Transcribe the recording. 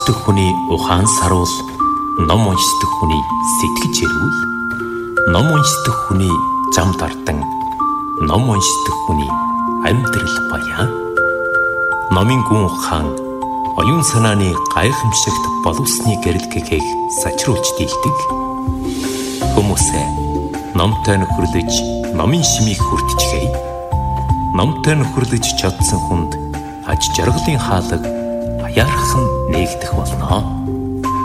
Хүний ухаан саруул, ном уншдаг хүний сэтгэж эрүүл, ном уншдаг хүний зам дардан, ном уншдаг хүний амьдрал баян. Номын гүн ухаан оюун санааны гайхамшигт боловсны гэрэлгэгийг сачруулж дийлдэг. Хүмүүсээ номтой нөхөрлөж, номын шимийг хүртчихэй. Номтой нөхөрлөж чадсан хүнд аж жаргалын хаалга аяархан нээгдэх болно.